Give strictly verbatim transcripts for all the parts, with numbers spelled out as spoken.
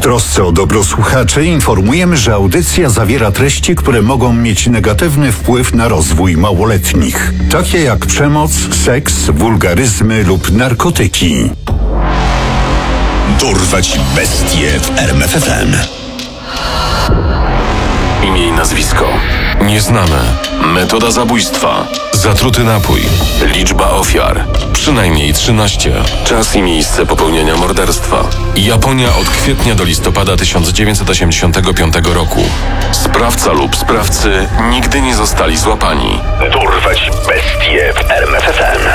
trosce o dobro słuchaczy informujemy, że audycja zawiera treści, które mogą mieć negatywny wpływ na rozwój małoletnich, takie jak przemoc, seks, wulgaryzmy lub narkotyki. Dorwać bestie w R M F F M. Imię i nazwisko nieznane. Metoda zabójstwa. Zatruty napój. Liczba ofiar. Przynajmniej trzynaście. Czas i miejsce popełnienia morderstwa. Japonia od kwietnia do listopada tysiąc dziewięćset osiemdziesiątego piątego roku. Sprawca lub sprawcy nigdy nie zostali złapani. Dorwać bestie w R M F F M.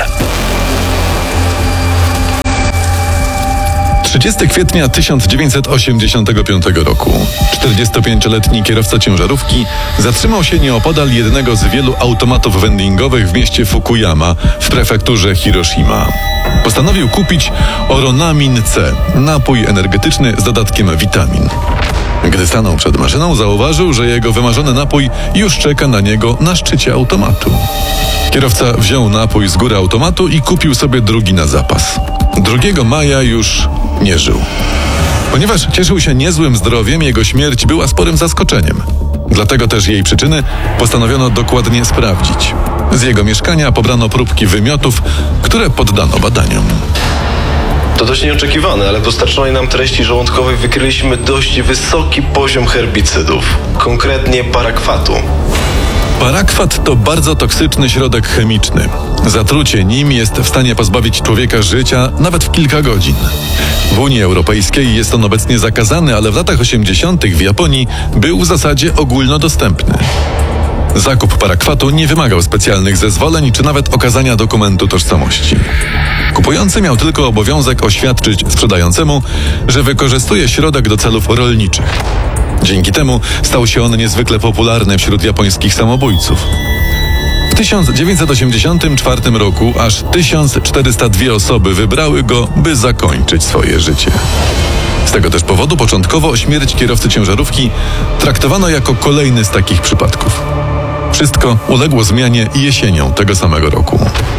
trzydziestego kwietnia tysiąc dziewięćset osiemdziesiątego piątego roku czterdziestopięcioletni kierowca ciężarówki zatrzymał się nieopodal jednego z wielu automatów vendingowych w mieście Fukuyama w prefekturze Hiroshima. Postanowił kupić Oronamin C, napój energetyczny z dodatkiem witamin. Gdy stanął przed maszyną, zauważył, że jego wymarzony napój już czeka na niego na szczycie automatu. Kierowca wziął napój z góry automatu i kupił sobie drugi na zapas. drugiego maja już nie żył. Ponieważ cieszył się niezłym zdrowiem, jego śmierć była sporym zaskoczeniem. Dlatego też jej przyczyny postanowiono dokładnie sprawdzić. Z jego mieszkania pobrano próbki wymiotów, które poddano badaniom. To dość nieoczekiwane, ale w dostarczonej nam treści żołądkowej wykryliśmy dość wysoki poziom herbicydów, konkretnie parakwatu. Parakwat to bardzo toksyczny środek chemiczny. Zatrucie nim jest w stanie pozbawić człowieka życia nawet w kilka godzin. W Unii Europejskiej jest on obecnie zakazany, ale w latach osiemdziesiątych w Japonii był w zasadzie ogólnodostępny. Zakup parakwatu nie wymagał specjalnych zezwoleń czy nawet okazania dokumentu tożsamości. Kupujący miał tylko obowiązek oświadczyć sprzedającemu, że wykorzystuje środek do celów rolniczych. Dzięki temu stał się on niezwykle popularny wśród japońskich samobójców. W tysiąc dziewięćset osiemdziesiątym czwartym roku aż tysiąc czterysta dwie osoby wybrały go, by zakończyć swoje życie. Z tego też powodu początkowo śmierć kierowcy ciężarówki traktowano jako kolejny z takich przypadków. Wszystko uległo zmianie jesienią tego samego roku.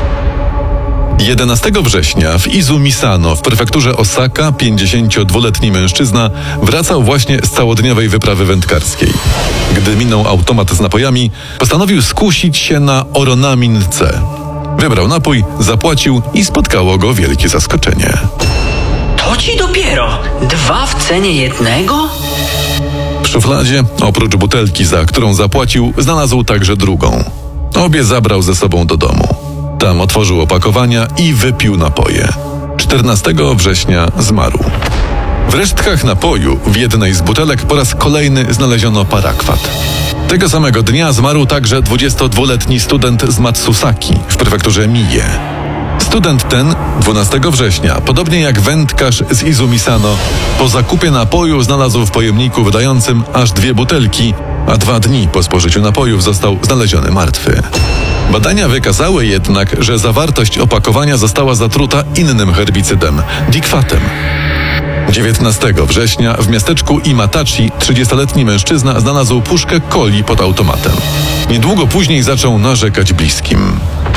jedenastego września w Izumisano w prefekturze Osaka pięćdziesięciodwuletni mężczyzna wracał właśnie z całodniowej wyprawy wędkarskiej. Gdy minął automat z napojami, postanowił skusić się na Oronamin C. Wybrał napój, zapłacił i spotkało go wielkie zaskoczenie. To ci dopiero dwa w cenie jednego? W szufladzie, oprócz butelki, za którą zapłacił, znalazł także drugą. Obie zabrał ze sobą do domu. Tam otworzył opakowania i wypił napoje. czternastego września zmarł. W resztkach napoju w jednej z butelek po raz kolejny znaleziono parakwat. Tego samego dnia zmarł także dwudziestodwuletni student z Matsusaki w prefekturze Mie. Student ten dwunastego września, podobnie jak wędkarz z Izumisano, po zakupie napoju znalazł w pojemniku wydającym aż dwie butelki, a dwa dni po spożyciu napojów został znaleziony martwy. Badania wykazały jednak, że zawartość opakowania została zatruta innym herbicydem – dikwatem. dziewiętnastego września w miasteczku Imatachi trzydziestoletni mężczyzna znalazł puszkę coli pod automatem. Niedługo później zaczął narzekać bliskim.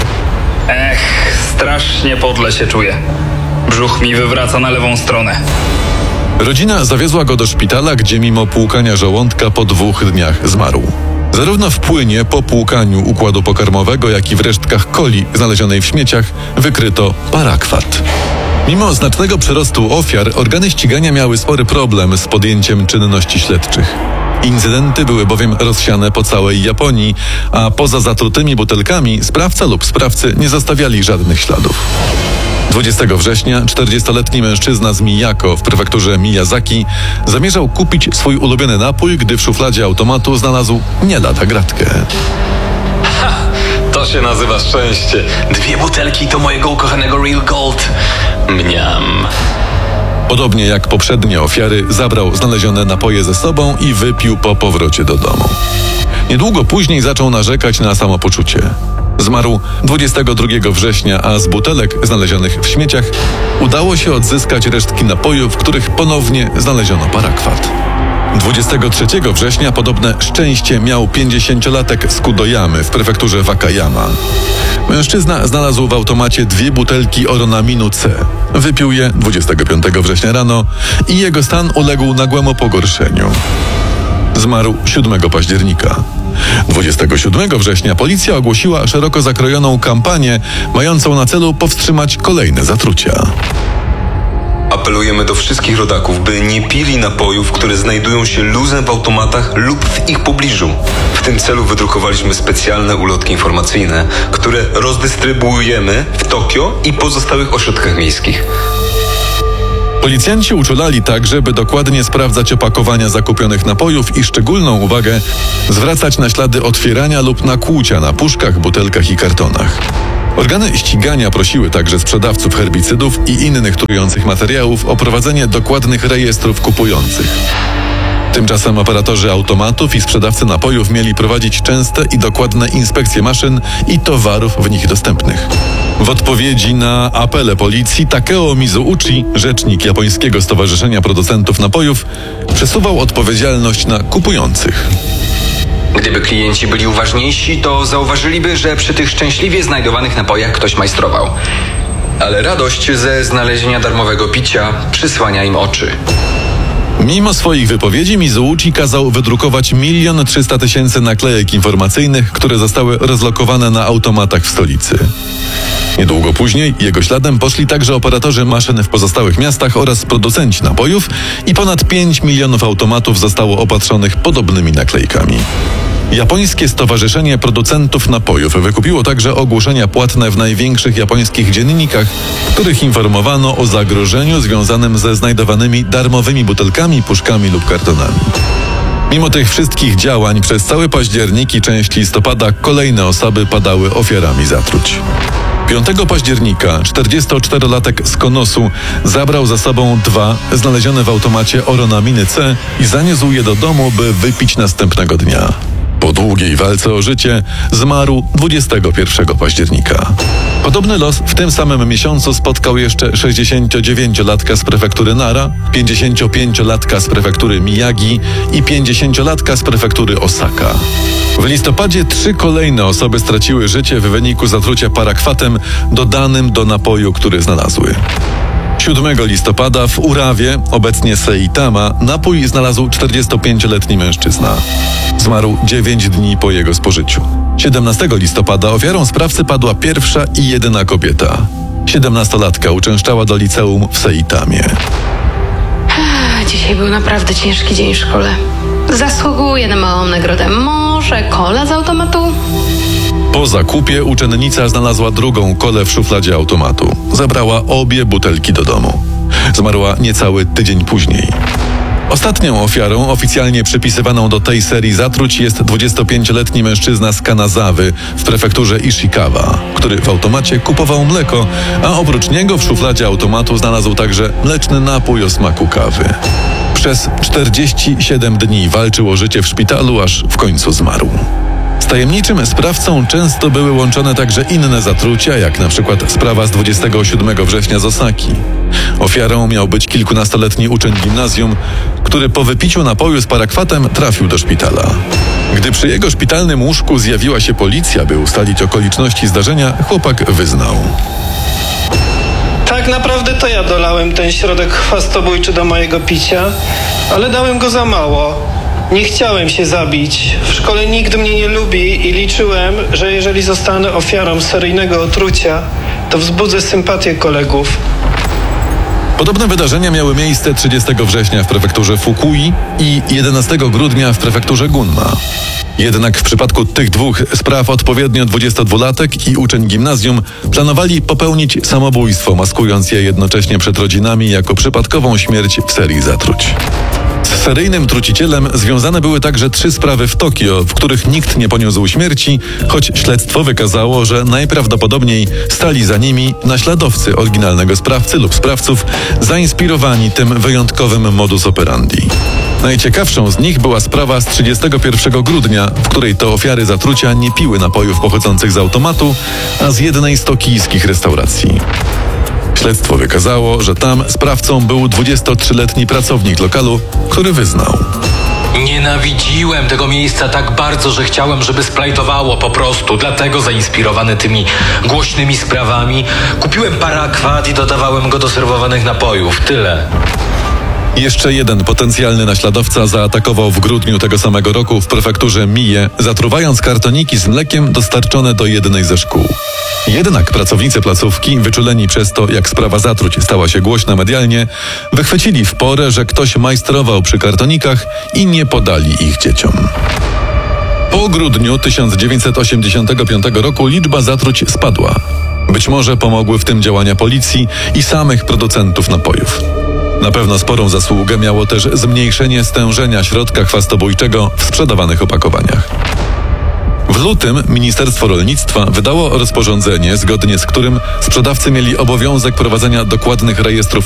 Ech, strasznie podle się czuję. Brzuch mi wywraca na lewą stronę. Rodzina zawiozła go do szpitala, gdzie mimo płukania żołądka po dwóch dniach zmarł. Zarówno w płynie po płukaniu układu pokarmowego, jak i w resztkach coli znalezionej w śmieciach wykryto parakwat. Mimo znacznego przyrostu ofiar, organy ścigania miały spory problem z podjęciem czynności śledczych. Incydenty były bowiem rozsiane po całej Japonii, a poza zatrutymi butelkami sprawca lub sprawcy nie zostawiali żadnych śladów. dwudziestego września czterdziestoletni mężczyzna z Miyako w prefekturze Miyazaki zamierzał kupić swój ulubiony napój, gdy w szufladzie automatu znalazł nie lada gratkę. Ha, to się nazywa szczęście. Dwie butelki do mojego ukochanego Real Gold. Mniam. Podobnie jak poprzednie ofiary, zabrał znalezione napoje ze sobą i wypił po powrocie do domu. Niedługo później zaczął narzekać na samopoczucie. Zmarł dwudziestego drugiego września, a z butelek znalezionych w śmieciach udało się odzyskać resztki napojów, w których ponownie znaleziono parakwat. dwudziestego trzeciego września podobne szczęście miał pięćdziesięciolatek z Kudojamy w prefekturze Wakayama. Mężczyzna znalazł w automacie dwie butelki oronaminu C. Wypił je dwudziestego piątego września rano i jego stan uległ nagłemu pogorszeniu. Zmarł siódmego października. dwudziestego siódmego września policja ogłosiła szeroko zakrojoną kampanię mającą na celu powstrzymać kolejne zatrucia. Apelujemy do wszystkich rodaków, by nie pili napojów, które znajdują się luzem w automatach lub w ich pobliżu. W tym celu wydrukowaliśmy specjalne ulotki informacyjne, które rozdystrybuujemy w Tokio i pozostałych ośrodkach miejskich. Policjanci uczulali także, by dokładnie sprawdzać opakowania zakupionych napojów i szczególną uwagę zwracać na ślady otwierania lub nakłucia na puszkach, butelkach i kartonach. Organy ścigania prosiły także sprzedawców herbicydów i innych trujących materiałów o prowadzenie dokładnych rejestrów kupujących. Tymczasem operatorzy automatów i sprzedawcy napojów mieli prowadzić częste i dokładne inspekcje maszyn i towarów w nich dostępnych. W odpowiedzi na apele policji Takeo Mizuuchi, rzecznik japońskiego Stowarzyszenia Producentów Napojów, przesuwał odpowiedzialność na kupujących. Gdyby klienci byli uważniejsi, to zauważyliby, że przy tych szczęśliwie znajdowanych napojach ktoś majstrował. Ale radość ze znalezienia darmowego picia przysłania im oczy. Mimo swoich wypowiedzi Mizuuchi kazał wydrukować milion trzysta tysięcy naklejek informacyjnych, które zostały rozlokowane na automatach w stolicy. Niedługo później jego śladem poszli także operatorzy maszyn w pozostałych miastach oraz producenci napojów i ponad pięć milionów automatów zostało opatrzonych podobnymi naklejkami. Japońskie Stowarzyszenie Producentów Napojów wykupiło także ogłoszenia płatne w największych japońskich dziennikach, w których informowano o zagrożeniu związanym ze znajdowanymi darmowymi butelkami, puszkami lub kartonami. Mimo tych wszystkich działań przez cały październik i część listopada kolejne osoby padały ofiarami zatruć. piątego października czterdziestoczterolatek z Konosu zabrał ze sobą dwa znalezione w automacie oronaminy C i zaniósł je do domu, by wypić następnego dnia. Po długiej walce o życie zmarł dwudziestego pierwszego października. Podobny los w tym samym miesiącu spotkał jeszcze sześćdziesięciodziewięciolatka z prefektury Nara, pięćdziesięciopięciolatka z prefektury Miyagi i pięćdziesięciolatka z prefektury Osaka. W listopadzie trzy kolejne osoby straciły życie w wyniku zatrucia parakwatem dodanym do napoju, który znalazły. siódmego listopada w Urawie, obecnie Saitama, napój znalazł czterdziestopięcioletni mężczyzna. Zmarł dziewięć dni po jego spożyciu. siedemnastego listopada ofiarą sprawcy padła pierwsza i jedyna kobieta. siedemnastolatka uczęszczała do liceum w Saitamie. Dzisiaj był naprawdę ciężki dzień w szkole. Zasługuję na małą nagrodę. Może kola z automatu? Po zakupie uczennica znalazła drugą kolę w szufladzie automatu. Zabrała obie butelki do domu. Zmarła niecały tydzień później. Ostatnią ofiarą oficjalnie przypisywaną do tej serii zatruć jest dwudziestopięcioletni mężczyzna z Kanazawy w prefekturze Ishikawa, który w automacie kupował mleko, a oprócz niego w szufladzie automatu znalazł także mleczny napój o smaku kawy. Przez czterdzieści siedem dni walczył o życie w szpitalu, aż w końcu zmarł. Z tajemniczym sprawcą często były łączone także inne zatrucia, jak na przykład sprawa z dwudziestego siódmego września z Osaki. Ofiarą miał być kilkunastoletni uczeń gimnazjum, który po wypiciu napoju z parakwatem trafił do szpitala. Gdy przy jego szpitalnym łóżku zjawiła się policja, by ustalić okoliczności zdarzenia, chłopak wyznał. Tak naprawdę to ja dolałem ten środek chwastobójczy do mojego picia, ale dałem go za mało. Nie chciałem się zabić. W szkole nikt mnie nie lubi i liczyłem, że jeżeli zostanę ofiarą seryjnego otrucia, to wzbudzę sympatię kolegów. Podobne wydarzenia miały miejsce trzydziestego września w prefekturze Fukui i jedenastego grudnia w prefekturze Gunma. Jednak w przypadku tych dwóch spraw odpowiednio dwudziestodwulatek i uczeń gimnazjum planowali popełnić samobójstwo, maskując je jednocześnie przed rodzinami jako przypadkową śmierć w serii zatruć. Z seryjnym trucicielem związane były także trzy sprawy w Tokio, w których nikt nie poniósł śmierci, choć śledztwo wykazało, że najprawdopodobniej stali za nimi naśladowcy oryginalnego sprawcy lub sprawców zainspirowani tym wyjątkowym modus operandi. Najciekawszą z nich była sprawa z trzydziestego pierwszego grudnia, w której to ofiary zatrucia nie piły napojów pochodzących z automatu, a z jednej z tokijskich restauracji. Śledztwo wykazało, że tam sprawcą był dwudziestotrzyletni pracownik lokalu, który wyznał. Nienawidziłem tego miejsca tak bardzo, że chciałem, żeby splajtowało po prostu. Dlatego zainspirowany tymi głośnymi sprawami kupiłem parakwat i dodawałem go do serwowanych napojów. Tyle. Jeszcze jeden potencjalny naśladowca zaatakował w grudniu tego samego roku w prefekturze Mie, zatruwając kartoniki z mlekiem dostarczone do jednej ze szkół. Jednak pracownicy placówki, wyczuleni przez to, jak sprawa zatruć stała się głośna medialnie, wychwycili w porę, że ktoś majstrował przy kartonikach i nie podali ich dzieciom. Po grudniu tysiąc dziewięćset osiemdziesiątego piątego roku liczba zatruć spadła. Być może pomogły w tym działania policji i samych producentów napojów. Na pewno sporą zasługę miało też zmniejszenie stężenia środka chwastobójczego w sprzedawanych opakowaniach. W lutym Ministerstwo Rolnictwa wydało rozporządzenie, zgodnie z którym sprzedawcy mieli obowiązek prowadzenia dokładnych rejestrów